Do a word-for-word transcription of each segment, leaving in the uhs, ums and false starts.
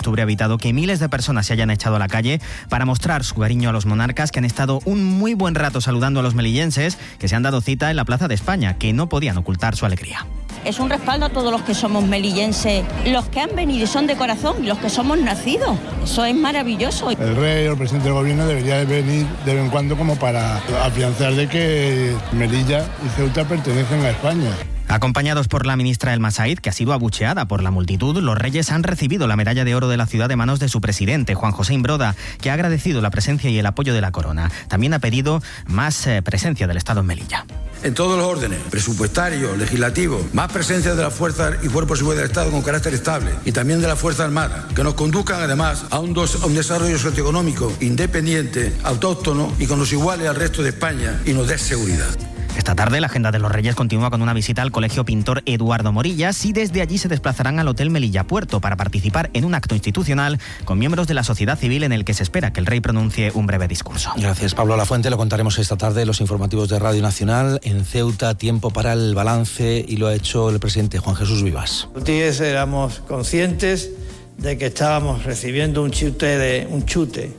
octubre ha evitado que miles de personas se hayan echado a la calle para mostrar su cariño a los monarcas, que han estado un muy buen rato saludando a los melillenses que se han dado cita en la Plaza de España, que no podían ocultar su alegría. Es un respaldo a todos los que somos melillenses, los que han venido y son de corazón y los que somos nacidos. Eso es maravilloso. El rey o el presidente del gobierno debería de venir de vez en cuando como para afianzar de que Melilla y Ceuta pertenecen a España. Acompañados por la ministra Elma Said, que ha sido abucheada por la multitud, los reyes han recibido la medalla de oro de la ciudad de manos de su presidente, Juan José Imbroda, que ha agradecido la presencia y el apoyo de la corona. También ha pedido más eh, presencia del Estado en Melilla. En todos los órdenes, presupuestario, legislativo, más presencia de las fuerzas y cuerpos de seguridad del Estado con carácter estable y también de la Fuerza Armada, que nos conduzcan además a un, dos, a un desarrollo socioeconómico independiente, autóctono y con los iguales al resto de España y nos dé seguridad. Esta tarde la agenda de los Reyes continúa con una visita al Colegio Pintor Eduardo Morillas y desde allí se desplazarán al Hotel Melilla Puerto para participar en un acto institucional con miembros de la sociedad civil en el que se espera que el rey pronuncie un breve discurso. Gracias, Pablo Lafuente. Lo contaremos esta tarde en los informativos de Radio Nacional. En Ceuta, tiempo para el balance, y lo ha hecho el presidente Juan Jesús Vivas. Ceutíes éramos conscientes de que estábamos recibiendo un chute de, un chute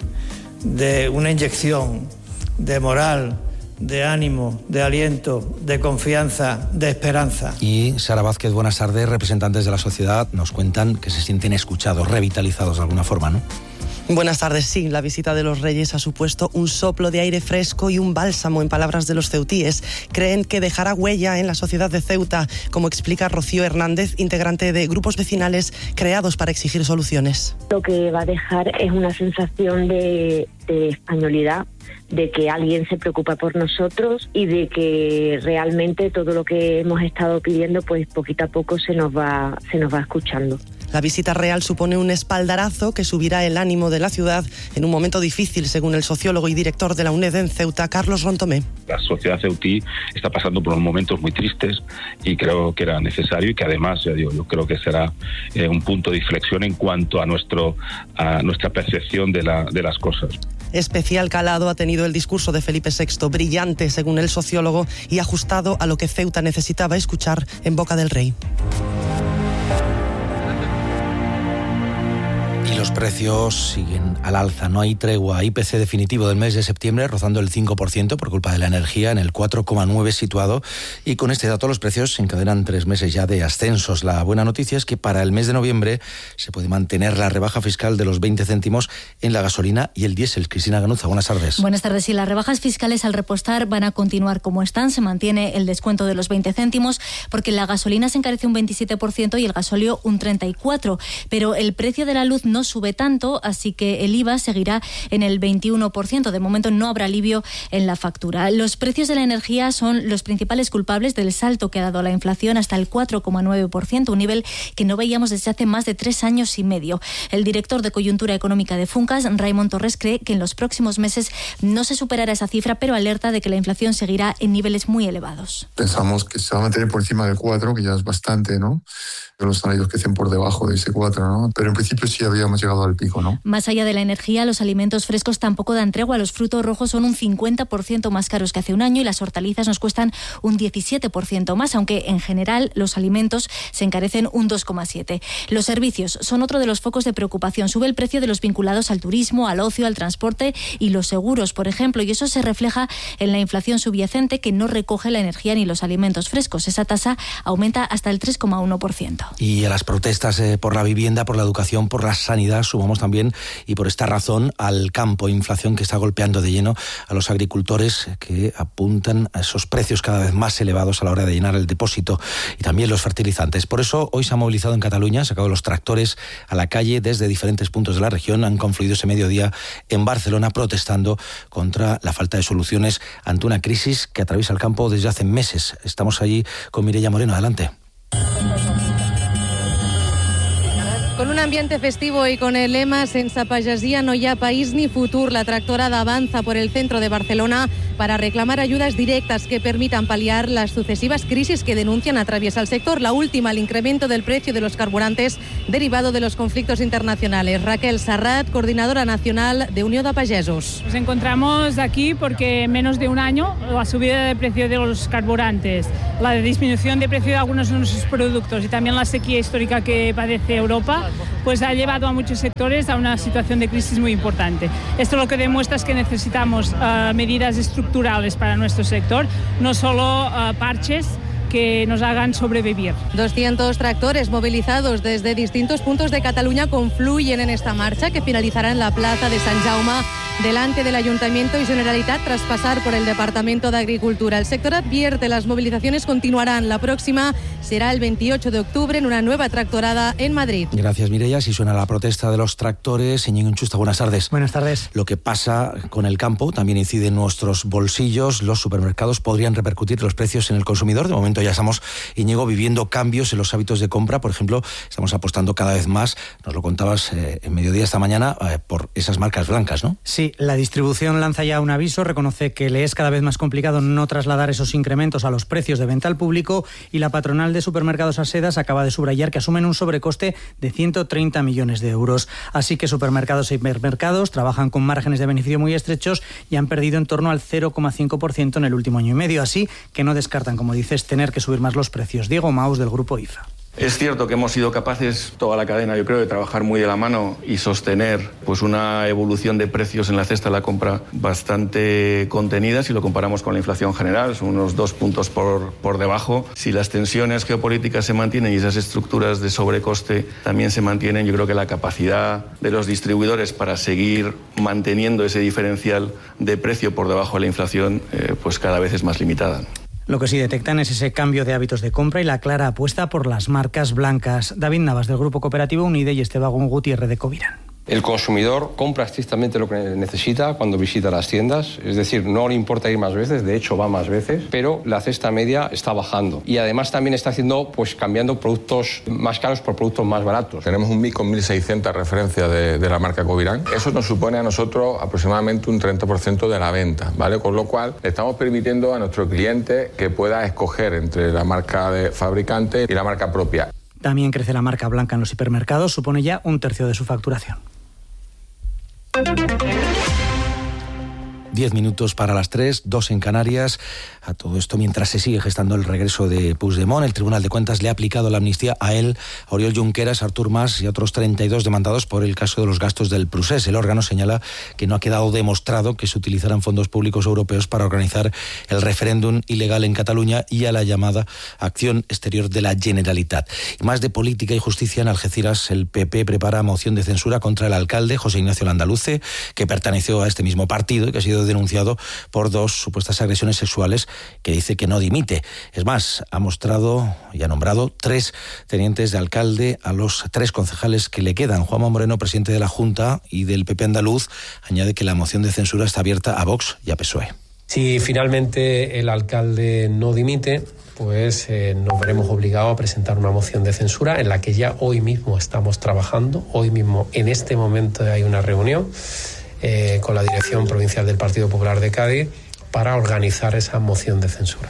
de una inyección de moral, de ánimo, de aliento, de confianza, de esperanza. Y Sara Vázquez, buenas tardes. Representantes de la sociedad nos cuentan que se sienten escuchados, revitalizados de alguna forma, ¿no? Buenas tardes. Sí, la visita de los Reyes ha supuesto un soplo de aire fresco y un bálsamo, en palabras de los ceutíes. Creen que dejará huella en la sociedad de Ceuta, como explica Rocío Hernández, integrante de grupos vecinales creados para exigir soluciones. Lo que va a dejar es una sensación de, de españolidad, de que alguien se preocupa por nosotros y de que realmente todo lo que hemos estado pidiendo, pues poquito a poco se nos va, se nos va escuchando. La visita real supone un espaldarazo que subirá el ánimo de la ciudad en un momento difícil, según el sociólogo y director de la UNED en Ceuta, Carlos Rontomé. La sociedad ceutí está pasando por unos momentos muy tristes y creo que era necesario y que además, ya digo, yo creo que será eh, un punto de inflexión en cuanto a, nuestro, a nuestra percepción de, la, de las cosas. Especial calado ha tenido el discurso de Felipe sexto, brillante según el sociólogo y ajustado a lo que Ceuta necesitaba escuchar en boca del rey. Los precios siguen al alza, no hay tregua. I P C definitivo del mes de septiembre rozando el cinco por ciento por culpa de la energía, en el cuatro coma nueve por ciento situado, y con este dato los precios se encadenan tres meses ya de ascensos. La buena noticia es que para el mes de noviembre se puede mantener la rebaja fiscal de los veinte céntimos en la gasolina y el diésel. Cristina Ganuza, buenas tardes. Buenas tardes. Y las rebajas fiscales al repostar van a continuar como están. Se mantiene el descuento de los veinte céntimos porque la gasolina se encarece un veintisiete por ciento y el gasóleo un treinta y cuatro por ciento, pero el precio de la luz no sube tanto, así que el I V A seguirá en el veintiuno por ciento. De momento no habrá alivio en la factura. Los precios de la energía son los principales culpables del salto que ha dado la inflación hasta el cuatro coma nueve por ciento, un nivel que no veíamos desde hace más de tres años y medio. El director de Coyuntura Económica de Funcas, Raimon Torres, cree que en los próximos meses no se superará esa cifra, pero alerta de que la inflación seguirá en niveles muy elevados. Pensamos que se va a mantener por encima del cuatro, que ya es bastante, ¿no? Los salarios que hacen por debajo de ese cuatro, ¿no? Pero en principio sí habíamos llegado al pico, ¿no? Más allá de la energía, los alimentos frescos tampoco dan tregua. Los frutos rojos son un cincuenta por ciento más caros que hace un año y las hortalizas nos cuestan un diecisiete por ciento más, aunque en general los alimentos se encarecen un dos coma siete por ciento. Los servicios son otro de los focos de preocupación. Sube el precio de los vinculados al turismo, al ocio, al transporte y los seguros, por ejemplo, y eso se refleja en la inflación subyacente que no recoge la energía ni los alimentos frescos. Esa tasa aumenta hasta el tres coma uno por ciento. Y a las protestas eh, por la vivienda, por la educación, por la sanidad, sumamos también, y por esta razón, al campo. Inflación que está golpeando de lleno a los agricultores, que apuntan a esos precios cada vez más elevados a la hora de llenar el depósito, y también los fertilizantes. Por eso hoy se ha movilizado en Cataluña, han sacado los tractores a la calle desde diferentes puntos de la región, han confluido ese mediodía en Barcelona protestando contra la falta de soluciones ante una crisis que atraviesa el campo desde hace meses. Estamos allí con Mireia Moreno, adelante. Con un ambiente festivo y con el lema «Sense pagesia no hi ha país ni futur», la tractorada avanza por el centro de Barcelona para reclamar ayudas directas que permitan paliar las sucesivas crisis que denuncian atraviesa el sector. La última, el incremento del precio de los carburantes derivado de los conflictos internacionales. Raquel Sarrat, coordinadora nacional de Unión de Pagesos. Nos encontramos aquí porque en menos de un año la subida de precio de los carburantes, la disminución de precio de algunos de nuestros productos y también la sequía histórica que padece Europa, pues ha llevado a muchos sectores a una situación de crisis muy importante. Esto lo que demuestra es que necesitamos uh, medidas estructurales para nuestro sector, no solo uh, parches que nos hagan sobrevivir. doscientos tractores movilizados desde distintos puntos de Cataluña confluyen en esta marcha que finalizará en la plaza de Sant Jaume delante del Ayuntamiento y Generalitat tras pasar por el Departamento de Agricultura. El sector advierte las movilizaciones continuarán. La próxima será el veintiocho de octubre en una nueva tractorada en Madrid. Gracias, Mireia. Si suena la protesta de los tractores, Íñigo Inchusta, buenas tardes. Buenas tardes. Lo que pasa con el campo también incide en nuestros bolsillos. Los supermercados podrían repercutir los precios en el consumidor. De momento ya estamos, Íñigo, viviendo cambios en los hábitos de compra. Por ejemplo, estamos apostando cada vez más, nos lo contabas eh, en mediodía esta mañana, eh, por esas marcas blancas, ¿no? Sí, la distribución lanza ya un aviso, reconoce que le es cada vez más complicado no trasladar esos incrementos a los precios de venta al público, y la patronal de supermercados Asedas acaba de subrayar que asumen un sobrecoste de ciento treinta millones de euros. Así que supermercados e hipermercados trabajan con márgenes de beneficio muy estrechos y han perdido en torno al cero coma cinco por ciento en el último año y medio. Así que no descartan, como dices, tener que subir más los precios. Diego Maus, del Grupo I F A. Es cierto que hemos sido capaces, toda la cadena, yo creo, de trabajar muy de la mano y sostener pues una evolución de precios en la cesta de la compra bastante contenida si lo comparamos con la inflación general, son unos dos puntos por, por debajo. Si las tensiones geopolíticas se mantienen y esas estructuras de sobrecoste también se mantienen, yo creo que la capacidad de los distribuidores para seguir manteniendo ese diferencial de precio por debajo de la inflación eh, pues cada vez es más limitada. Lo que sí detectan es ese cambio de hábitos de compra y la clara apuesta por las marcas blancas. David Navas, del Grupo Cooperativo Unide, y Esteban Gutiérrez, de Covirán. El consumidor compra estrictamente lo que necesita cuando visita las tiendas, es decir, no le importa ir más veces, de hecho va más veces, pero la cesta media está bajando y además también está haciendo, pues cambiando productos más caros por productos más baratos. Tenemos un mix con mil seiscientas referencias de, de la marca Covirán. Eso nos supone a nosotros aproximadamente un treinta por ciento de la venta, ¿vale? Con lo cual le estamos permitiendo a nuestro cliente que pueda escoger entre la marca de fabricante y la marca propia. También crece la marca blanca en los hipermercados, supone ya un tercio de su facturación. Diez minutos para las tres, dos en Canarias. A todo esto, mientras se sigue gestando el regreso de Puigdemont, el Tribunal de Cuentas le ha aplicado la amnistía a él, a Oriol Junqueras, a Artur Mas y a otros treinta y dos demandados por el caso de los gastos del Procés. El órgano señala que no ha quedado demostrado que se utilizaran fondos públicos europeos para organizar el referéndum ilegal en Cataluña y a la llamada acción exterior de la Generalitat. Y más de política y justicia, en Algeciras el P P prepara moción de censura contra el alcalde José Ignacio Landaluce, que perteneció a este mismo partido y que ha sido denunciado por dos supuestas agresiones sexuales, que dice que no dimite. Es más, ha mostrado y ha nombrado tres tenientes de alcalde a los tres concejales que le quedan. Juanma Moreno, presidente de la Junta y del P P andaluz, añade que la moción de censura está abierta a Vox y a P S O E. Si finalmente el alcalde no dimite, pues eh, nos veremos obligados a presentar una moción de censura en la que ya hoy mismo estamos trabajando. Hoy mismo, en este momento, hay una reunión eh, con la Dirección Provincial del Partido Popular de Cádiz para organizar esa moción de censura.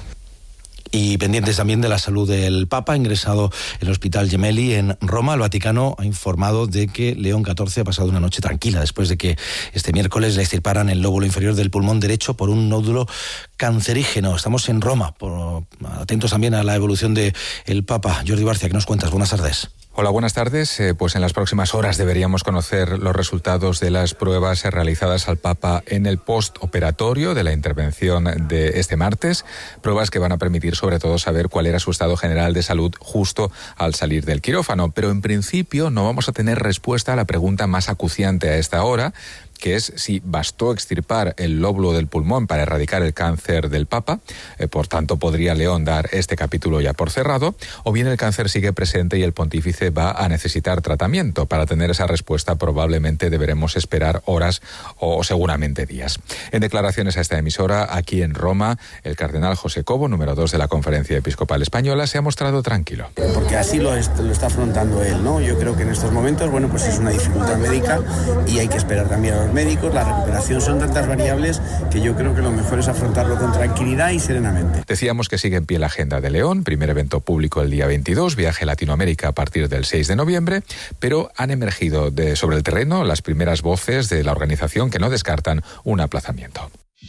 Y pendientes también de la salud del Papa, ingresado en el Hospital Gemelli en Roma. El Vaticano ha informado de que León catorce ha pasado una noche tranquila después de que este miércoles le extirparan el lóbulo inferior del pulmón derecho por un nódulo cancerígeno. Estamos en Roma, por, atentos también a la evolución del Papa. Jordi Barcia, ¿qué nos cuentas? Buenas tardes. Hola, buenas tardes. Eh, pues en las próximas horas deberíamos conocer los resultados de las pruebas realizadas al Papa en el postoperatorio de la intervención de este martes. Pruebas que van a permitir sobre todo saber cuál era su estado general de salud justo al salir del quirófano. Pero en principio no vamos a tener respuesta a la pregunta más acuciante a esta hora, que es si bastó extirpar el lóbulo del pulmón para erradicar el cáncer del Papa, eh, por tanto podría León dar este capítulo ya por cerrado, o bien el cáncer sigue presente y el pontífice va a necesitar tratamiento. Para tener esa respuesta probablemente deberemos esperar horas o seguramente días. En declaraciones a esta emisora, aquí en Roma, el cardenal José Cobo, número dos de la Conferencia Episcopal Española, se ha mostrado tranquilo. Porque así lo, est- lo está afrontando él, ¿no? Yo creo que en estos momentos, bueno, pues es una dificultad médica y hay que esperar también a los médicos, la recuperación, son tantas variables que yo creo que lo mejor es afrontarlo con tranquilidad y serenamente. Decíamos que sigue en pie la agenda de León, primer evento público el día veintidós, viaje a Latinoamérica a partir del seis de noviembre, pero han emergido de, sobre el terreno las primeras voces de la organización que no descartan un aplazamiento.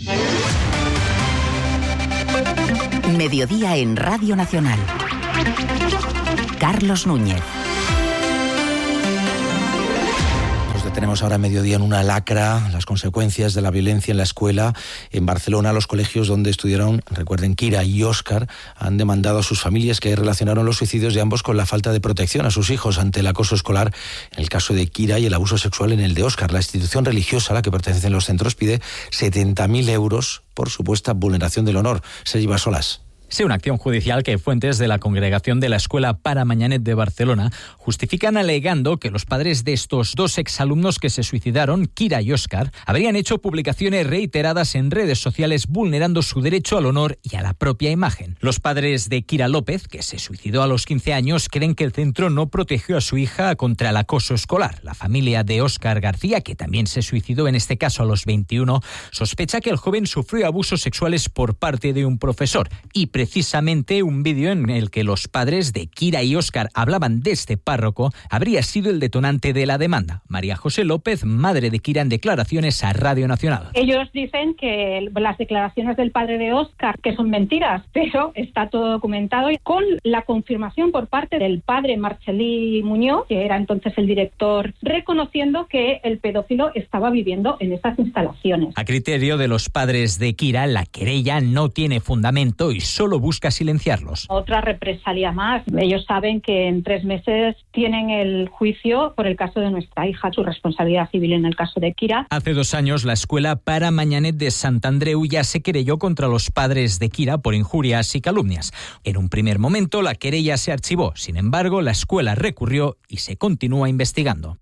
Mediodía en Radio Nacional. Carlos Núñez. Nos detenemos ahora a mediodía en una lacra, las consecuencias de la violencia en la escuela. En Barcelona, los colegios donde estudiaron, recuerden, Kira y Óscar, han demandado a sus familias que relacionaron los suicidios de ambos con la falta de protección a sus hijos ante el acoso escolar en el caso de Kira y el abuso sexual en el de Óscar. La institución religiosa a la que pertenecen los centros pide setenta mil euros por supuesta vulneración del honor. Sergi Bassolas. Sí, una acción judicial que fuentes de la congregación de la Escuela Pare Manyanet de Barcelona justifican alegando que los padres de estos dos exalumnos que se suicidaron, Kira y Óscar, habrían hecho publicaciones reiteradas en redes sociales vulnerando su derecho al honor y a la propia imagen. Los padres de Kira López, que se suicidó a los quince años, creen que el centro no protegió a su hija contra el acoso escolar. La familia de Óscar García, que también se suicidó en este caso a los veintiuno, sospecha que el joven sufrió abusos sexuales por parte de un profesor y precisamente un vídeo en el que los padres de Kira y Óscar hablaban de este párroco habría sido el detonante de la demanda. María José López, madre de Kira, en declaraciones a Radio Nacional. Ellos dicen que las declaraciones del padre de Óscar que son mentiras, pero está todo documentado y con la confirmación por parte del padre Marcelí Muñoz, que era entonces el director, reconociendo que el pedófilo estaba viviendo en esas instalaciones. A criterio de los padres de Kira, la querella no tiene fundamento y solo busca silenciarlos. Otra represalia más. Ellos saben que en tres meses tienen el juicio por el caso de nuestra hija, su responsabilidad civil en el caso de Kira. Hace dos años la Escuela Pare Manyanet de Sant Andreu ya se querelló contra los padres de Kira por injurias y calumnias. En un primer momento la querella se archivó. Sin embargo, la escuela recurrió y se continúa investigando.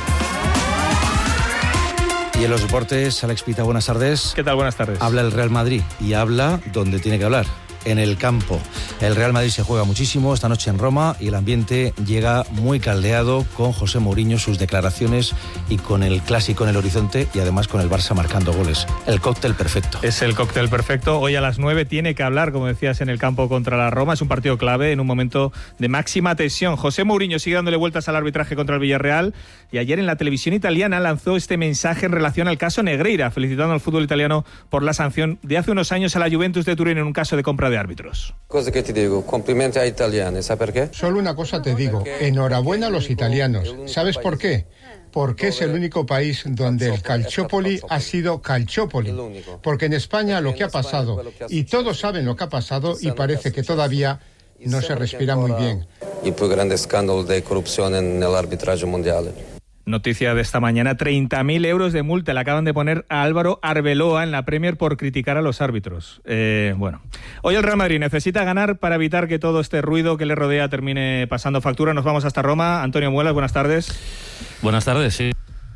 Y en los deportes, Alex Pita, buenas tardes. ¿Qué tal? Buenas tardes. Habla el Real Madrid y habla donde tiene que hablar, en el campo. El Real Madrid se juega muchísimo esta noche en Roma y el ambiente llega muy caldeado con José Mourinho, sus declaraciones y con el clásico en el horizonte y además con el Barça marcando goles. El cóctel perfecto. Es el cóctel perfecto. Hoy a las nueve tiene que hablar, como decías, en el campo contra la Roma. Es un partido clave en un momento de máxima tensión. José Mourinho sigue dándole vueltas al arbitraje contra el Villarreal y ayer en la televisión italiana lanzó este mensaje en relación al caso Negreira, felicitando al fútbol italiano por la sanción de hace unos años a la Juventus de Turín en un caso de compra de árbitros. Cosa que te digo, complimenti a italiani, ¿sabes por qué? Solo una cosa te digo, enhorabuena a los italianos. ¿Sabes por qué? Porque es el único país donde el Calciopoli ha sido Calciopoli. Porque en España lo que ha pasado, y todos saben lo que ha pasado, y parece que todavía no se respira muy bien. El más grande escándalo de corrupción en el arbitraje mundial. Noticia de esta mañana, treinta mil euros de multa le acaban de poner a Álvaro Arbeloa en la Premier por criticar a los árbitros. Eh, bueno, hoy el Real Madrid necesita ganar para evitar que todo este ruido que le rodea termine pasando factura. Nos vamos hasta Roma. Antonio Muelas, buenas tardes. Buenas tardes, sí.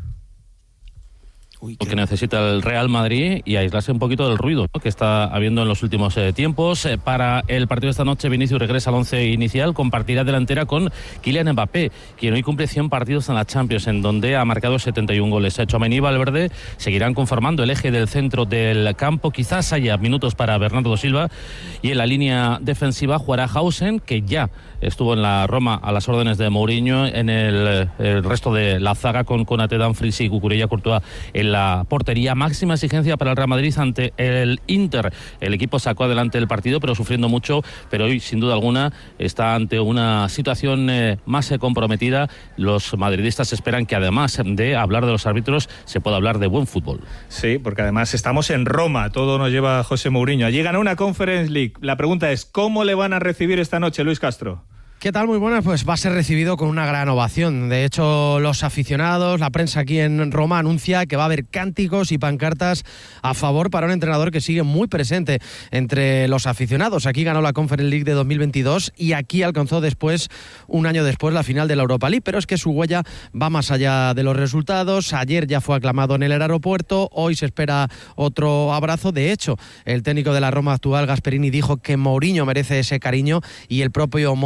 Porque necesita el Real Madrid y aislarse un poquito del ruido, ¿no?, que está habiendo en los últimos eh, tiempos. Eh, para el partido de esta noche, Vinicius regresa al once inicial, compartirá delantera con Kylian Mbappé, quien hoy cumple cien partidos en la Champions, en donde ha marcado setenta y un goles. Tchouaméni y Valverde seguirán conformando el eje del centro del campo. Quizás haya minutos para Bernardo Silva, y en la línea defensiva jugará Hausen, que ya estuvo en la Roma a las órdenes de Mourinho. En el, el resto de la zaga, con Konaté, Dumfries y Cucurella, Courtois en la portería. Máxima exigencia para el Real Madrid ante el Inter. El equipo sacó adelante el partido, pero sufriendo mucho, pero hoy sin duda alguna está ante una situación eh, más eh, comprometida. Los madridistas esperan que, además de hablar de los árbitros, se pueda hablar de buen fútbol. Sí, porque además estamos en Roma, todo nos lleva a José Mourinho. Allí ganó una Conference League. La pregunta es, ¿cómo le van a recibir esta noche, Luis Castro? ¿Qué tal? Muy buenas. Pues va a ser recibido con una gran ovación. De hecho, los aficionados, la prensa aquí en Roma anuncia que va a haber cánticos y pancartas a favor para un entrenador que sigue muy presente entre los aficionados. Aquí ganó la Conference League de dos mil veintidós y aquí alcanzó después, un año después, la final de la Europa League. Pero es que su huella va más allá de los resultados. Ayer ya fue aclamado en el aeropuerto, hoy se espera otro abrazo. De hecho, el técnico de la Roma actual, Gasperini, dijo que Mourinho merece ese cariño, y el propio Mou ayer en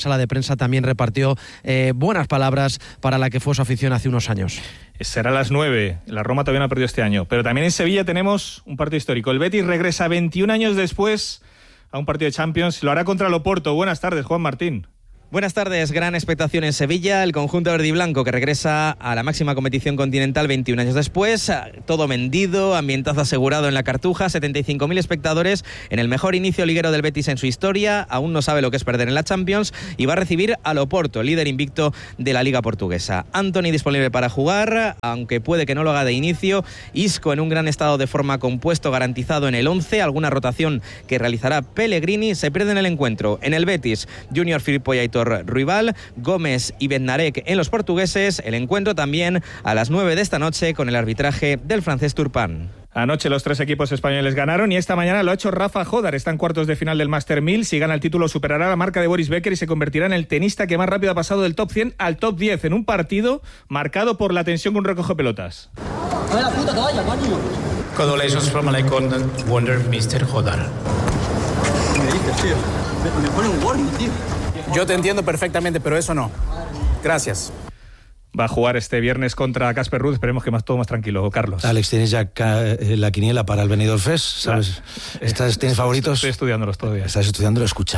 sala de prensa también repartió eh, buenas palabras para la que fue su afición hace unos años. Será a las nueve. La Roma todavía no ha perdido este año. Pero también en Sevilla tenemos un partido histórico. El Betis regresa veintiún años después a un partido de Champions. Lo hará contra el Oporto. Buenas tardes, Juan Martín. Buenas tardes, gran expectación en Sevilla, el conjunto verdiblanco que regresa a la máxima competición continental veintiún años después, todo vendido, ambientazo asegurado en la Cartuja, setenta y cinco mil espectadores en el mejor inicio liguero del Betis en su historia, aún no sabe lo que es perder en la Champions y va a recibir al Oporto, el líder invicto de la Liga Portuguesa. Antony disponible para jugar, aunque puede que no lo haga de inicio, Isco en un gran estado de forma compuesto garantizado en el once, alguna rotación que realizará Pellegrini, se pierde en el encuentro. En el Betis, Junior Firpo y Aitor Ruibal, Gómez y Bednarek en los portugueses. El encuentro también a las nueve de esta noche con el arbitraje del francés Turpin. Anoche los tres equipos españoles ganaron y esta mañana lo ha hecho Rafa Jodar. Está en cuartos de final del Master mil. Si gana el título superará la marca de Boris Becker y se convertirá en el tenista que más rápido ha pasado del top cien al top diez en un partido marcado por la tensión con un recoge pelotas. Congratulations from an icon wonder mister Jodar. ¿Qué me dices, tío? Me, me pone un warning, tío. Yo te entiendo perfectamente, pero eso no. Gracias. Va a jugar este viernes contra Casper Ruud. Esperemos que más todo más tranquilo, Carlos. Alex, ¿tienes ya la quiniela para el Benidorm Fest? ¿Sabes? ¿Estás, ¿Tienes favoritos? Estoy estudiándolos todavía. ¿Estás estudiándolo? Escucha.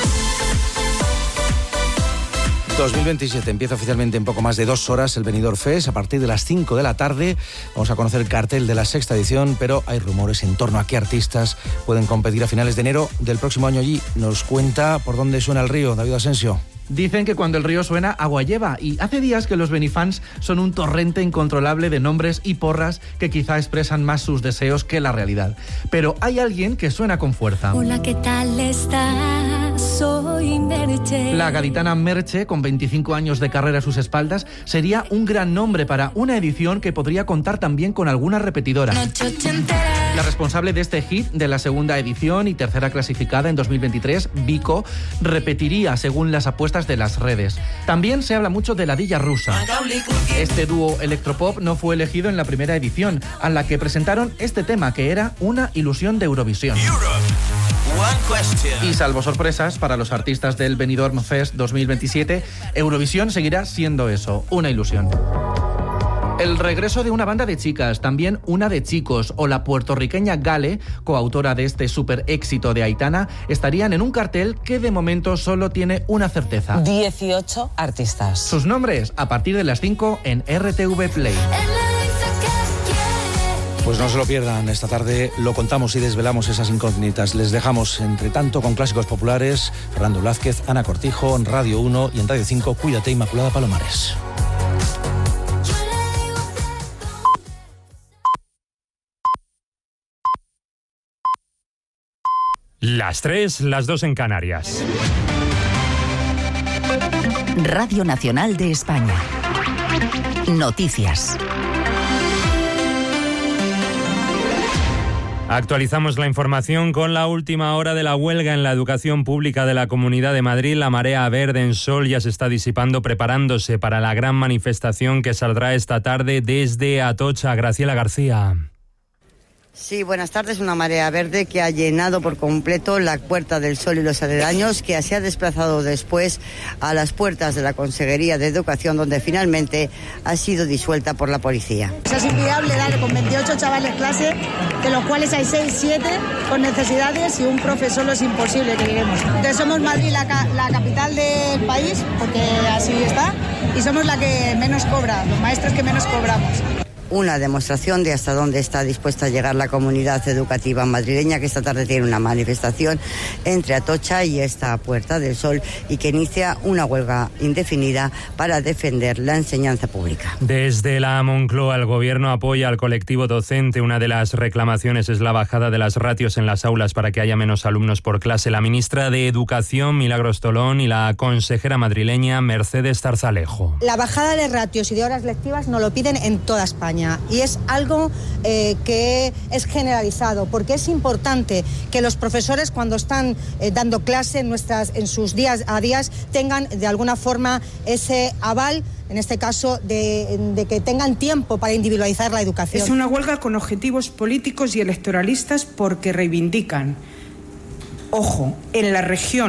dos mil veintisiete empieza oficialmente en poco más de dos horas el Benidorm Fest. A partir de las cinco de la tarde vamos a conocer el cartel de la sexta edición, pero hay rumores en torno a qué artistas pueden competir a finales de enero del próximo año allí. Nos cuenta por dónde suena el río, David Asensio. Dicen que cuando el río suena, agua lleva, y hace días que los benifans son un torrente incontrolable de nombres y porras que quizá expresan más sus deseos que la realidad. Pero hay alguien que suena con fuerza. Hola, ¿qué tal estás? Soy Merche. La gaditana Merche, con veinticinco años de carrera a sus espaldas, sería un gran nombre para una edición que podría contar también con alguna repetidora. La responsable de este hit de la segunda edición y tercera clasificada en dos mil veintitrés, Vico, repetiría según las apuestas de las redes. También se habla mucho de la Dilla Rusa. Este dúo electropop no fue elegido en la primera edición, a la que presentaron este tema que era una ilusión de Eurovisión. Y salvo sorpresas para los artistas del Benidorm Fest dos mil veintisiete, Eurovisión seguirá siendo eso, una ilusión. El regreso de una banda de chicas, también una de chicos, o la puertorriqueña Gale, coautora de este super éxito de Aitana, estarían en un cartel que de momento solo tiene una certeza. dieciocho artistas. Sus nombres a partir de las cinco en R T V Play. Pues no se lo pierdan, esta tarde lo contamos y desvelamos esas incógnitas. Les dejamos, entre tanto, con clásicos populares. Fernando Blázquez, Ana Cortijo, en Radio uno y en Radio cinco, Cuídate, Inmaculada Palomares. Las tres, las dos en Canarias. Radio Nacional de España. Noticias. Actualizamos la información con la última hora de la huelga en la educación pública de la Comunidad de Madrid. La marea verde en Sol ya se está disipando, preparándose para la gran manifestación que saldrá esta tarde desde Atocha. Graciela García. Sí, buenas tardes. Una marea verde que ha llenado por completo la Puerta del Sol y los aledaños, que se ha desplazado después a las puertas de la Consejería de Educación, donde finalmente ha sido disuelta por la policía. Es inviable dar con veintiocho chavales clase, de los cuales hay seis, siete con necesidades y un profe solo es imposible que lleguemos. Entonces somos Madrid la, ca- la capital del país, porque así está, y somos la que menos cobra, los maestros que menos cobramos. Una demostración de hasta dónde está dispuesta a llegar la comunidad educativa madrileña, que esta tarde tiene una manifestación entre Atocha y esta Puerta del Sol y que inicia una huelga indefinida para defender la enseñanza pública. Desde la Moncloa, el Gobierno apoya al colectivo docente. Una de las reclamaciones es la bajada de las ratios en las aulas para que haya menos alumnos por clase. La ministra de Educación, Milagros Tolón, y la consejera madrileña, Mercedes Zarzalejo. La bajada de ratios y de horas lectivas nos lo piden en toda España. Y es algo eh, que es generalizado, porque es importante que los profesores, cuando están eh, dando clase en, nuestras, en sus días a días, tengan de alguna forma ese aval, en este caso, de, de que tengan tiempo para individualizar la educación. Es una huelga con objetivos políticos y electoralistas porque reivindican, ojo, en la región que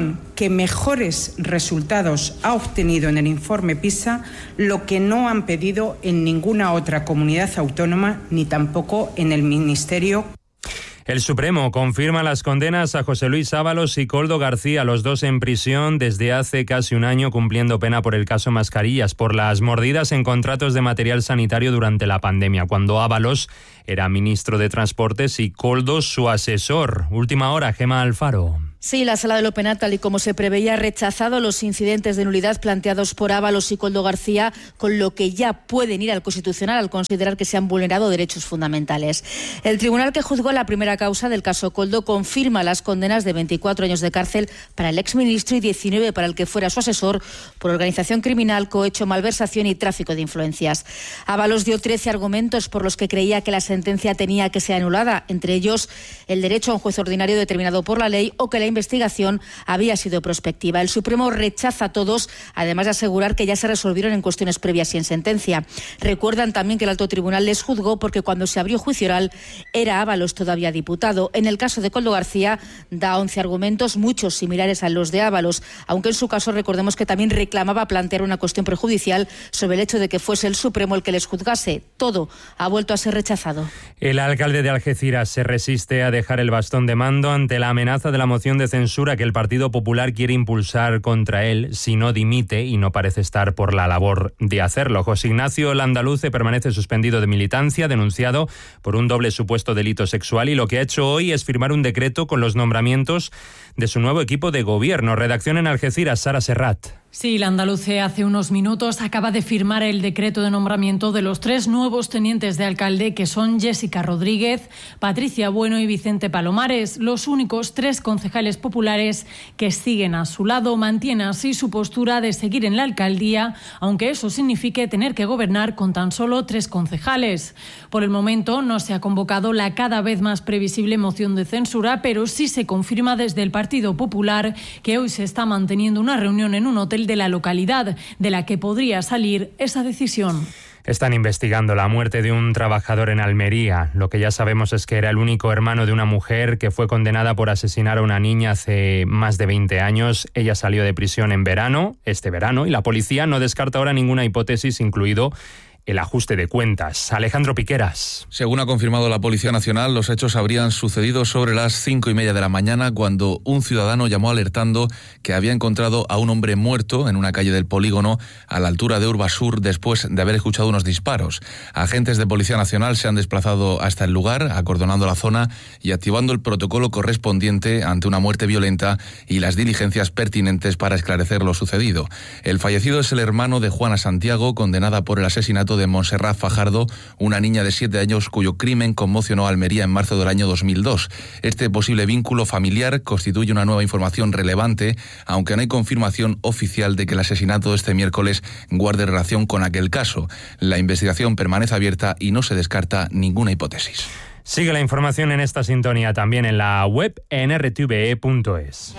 que mejores resultados ha obtenido en el informe PISA, lo que no han pedido en ninguna otra comunidad autónoma ni tampoco en el Ministerio. El Supremo confirma las condenas a José Luis Ábalos y Koldo García, los dos en prisión desde hace casi un año cumpliendo pena por el caso Mascarillas, por las mordidas en contratos de material sanitario durante la pandemia, cuando Ábalos era ministro de Transportes y Koldo su asesor. Última hora, Gemma Alfaro. Sí, la Sala de lo Penal, tal y como se preveía, ha rechazado los incidentes de nulidad planteados por Ábalos y Koldo García, con lo que ya pueden ir al Constitucional al considerar que se han vulnerado derechos fundamentales. El tribunal que juzgó la primera causa del caso Koldo confirma las condenas de veinticuatro años de cárcel para el exministro y diecinueve para el que fuera su asesor por organización criminal, cohecho, malversación y tráfico de influencias. Ábalos dio trece argumentos por los que creía que la sentencia tenía que ser anulada, entre ellos el derecho a un juez ordinario determinado por la ley o que la investigación había sido prospectiva. El Supremo rechaza todos, además de asegurar que ya se resolvieron en cuestiones previas y en sentencia. Recuerdan también que el alto tribunal les juzgó porque cuando se abrió juicio oral era Ábalos todavía diputado. En el caso de Koldo García da once argumentos, muchos similares a los de Ábalos, aunque en su caso recordemos que también reclamaba plantear una cuestión prejudicial sobre el hecho de que fuese el Supremo el que les juzgase. Todo ha vuelto a ser rechazado. El alcalde de Algeciras se resiste a dejar el bastón de mando ante la amenaza de la moción de censura que el Partido Popular quiere impulsar contra él si no dimite, y no parece estar por la labor de hacerlo. José Ignacio Landaluce permanece suspendido de militancia, denunciado por un doble supuesto delito sexual, y lo que ha hecho hoy es firmar un decreto con los nombramientos de su nuevo equipo de gobierno. Redacción en Algeciras, Sara Serrat. Sí, Landaluce hace unos minutos acaba de firmar el decreto de nombramiento de los tres nuevos tenientes de alcalde, que son Jessica Rodríguez, Patricia Bueno y Vicente Palomares, los únicos tres concejales populares que siguen a su lado. Mantiene así su postura de seguir en la alcaldía, aunque eso signifique tener que gobernar con tan solo tres concejales. Por el momento no se ha convocado la cada vez más previsible moción de censura, pero sí se confirma desde el Partido Popular que hoy se está manteniendo una reunión en un hotel de la localidad, de la que podría salir esa decisión. Están investigando la muerte de un trabajador en Almería. Lo que ya sabemos es que era el único hermano de una mujer que fue condenada por asesinar a una niña hace más de veinte años. Ella salió de prisión en verano, este verano, y la policía no descarta ahora ninguna hipótesis, incluido el ajuste de cuentas. Alejandro Piqueras. Según ha confirmado la Policía Nacional, los hechos habrían sucedido sobre las cinco y media de la mañana, cuando un ciudadano llamó alertando que había encontrado a un hombre muerto en una calle del Polígono a la altura de Urbasur después de haber escuchado unos disparos. Agentes de Policía Nacional se han desplazado hasta el lugar, acordonando la zona y activando el protocolo correspondiente ante una muerte violenta y las diligencias pertinentes para esclarecer lo sucedido. El fallecido es el hermano de Juana Santiago, condenada por el asesinato de Montserrat Fajardo, una niña de siete años cuyo crimen conmocionó a Almería en marzo del año dos mil dos. Este posible vínculo familiar constituye una nueva información relevante, aunque no hay confirmación oficial de que el asesinato de este miércoles guarde relación con aquel caso. La investigación permanece abierta y no se descarta ninguna hipótesis. Sigue la información en esta sintonía también en la web en r t v e punto es.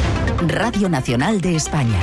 Radio Nacional de España.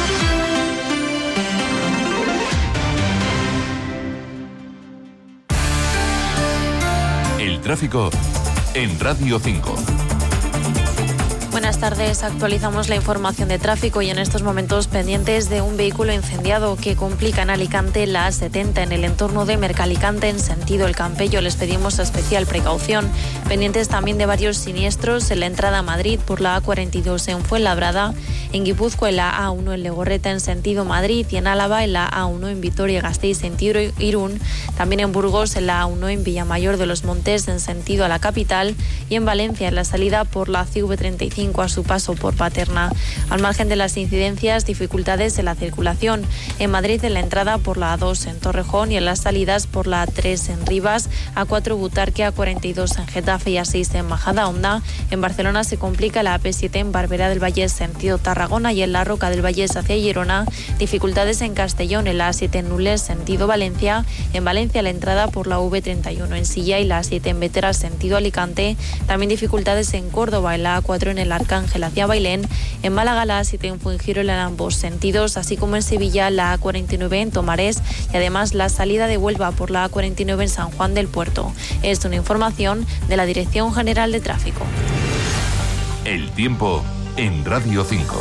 El tráfico en Radio cinco. Buenas tardes, actualizamos la información de tráfico y en estos momentos pendientes de un vehículo incendiado que complica en Alicante la A setenta en el entorno de Mercalicante en sentido El Campello. Les pedimos especial precaución. Pendientes también de varios siniestros en la entrada a Madrid por la A cuarenta y dos en Fuenlabrada, en Guipúzcoa en la A uno en Legorreta en sentido Madrid y en Álava en la A uno en Vitoria-Gasteiz en sentido Irún, también en Burgos en la A uno en Villamayor de los Montes en sentido a la capital y en Valencia en la salida por la C V treinta y cinco a su paso por Paterna. Al margen de las incidencias, dificultades en la circulación. En Madrid en la entrada por la A dos en Torrejón y en las salidas por la A tres en Rivas, A cuatro Butarque, A cuarenta y dos en Getafe y A seis en Majadahonda. En Barcelona se complica la A P siete en Barberá del Vallés sentido Tarragona y en la Roca del Vallés hacia Girona. Dificultades en Castellón en la A siete en Nules sentido Valencia. En Valencia la entrada por la V treinta y uno en Silla y la A siete en Vetera sentido Alicante. También dificultades en Córdoba en la A cuatro en el Arcángel hacia Bailén. En Málaga la A siete en Fuengirola en ambos sentidos, así como en Sevilla la A cuarenta y nueve en Tomares y además la salida de Huelva por la A cuarenta y nueve en San Juan del Puerto. Es una información de la Dirección General de Tráfico. El tiempo en Radio cinco.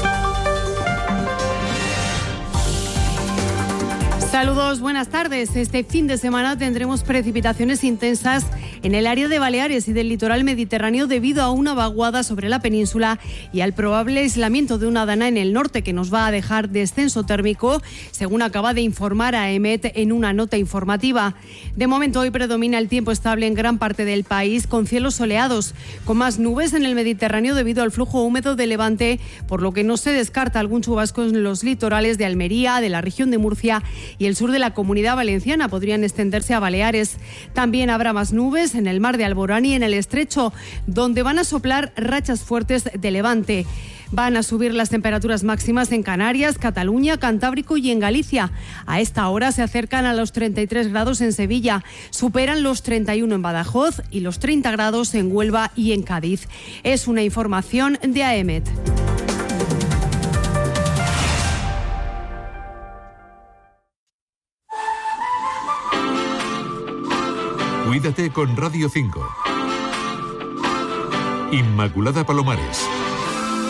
Saludos, buenas tardes. Este fin de semana tendremos precipitaciones intensas en el área de Baleares y del litoral mediterráneo debido a una vaguada sobre la península y al probable aislamiento de una dana en el norte que nos va a dejar descenso térmico, según acaba de informar a EMET en una nota informativa. De momento hoy predomina el tiempo estable en gran parte del país con cielos soleados, con más nubes en el Mediterráneo debido al flujo húmedo de Levante, por lo que no se descarta algún chubasco en los litorales de Almería, de la región de Murcia y el sur de la Comunidad Valenciana. Podrían extenderse a Baleares. También habrá más nubes en el mar de Alborán y en el Estrecho, donde van a soplar rachas fuertes de levante. Van a subir las temperaturas máximas en Canarias, Cataluña, Cantábrico y en Galicia. A esta hora se acercan a los treinta y tres grados en Sevilla, superan los treinta y uno en Badajoz y los treinta grados en Huelva y en Cádiz. Es una información de AEMET. Cuídate con Radio cinco. Inmaculada Palomares.